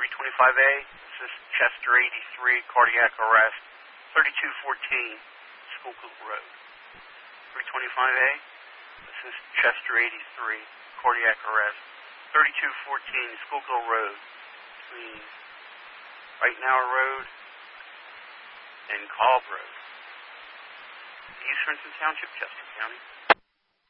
325A, this is Chester 83, cardiac arrest, 3214 Schuylkill Road. 325A, this is Chester 83, cardiac arrest, 3214 Schuylkill Road, between Reitenauer Road and Cobb Road, East Renton Township, Chester County.